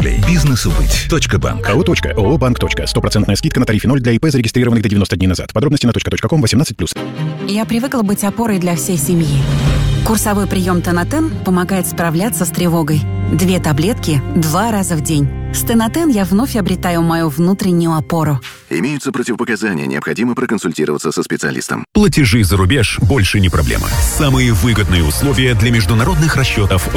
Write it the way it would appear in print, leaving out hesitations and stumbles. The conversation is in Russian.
рублей. Бизнесу быть. Банк. АО. ООО «Банк. 100% скидка на тарифе 0 для ИП, зарегистрированных до 90 дней назад. Подробности на .com 18+. Я привыкла быть опорой для всей семьи. Курсовой прием Тонатен помогает справляться с тревогой. 2 таблетки 2 раза в день. С Тонатен я вновь обретаю мою внутреннюю опору. Имеются противопоказания, необходимо проконсультироваться со специалистом. Платежи за рубеж больше не проблема. Самые выгодные условия для международных расчетов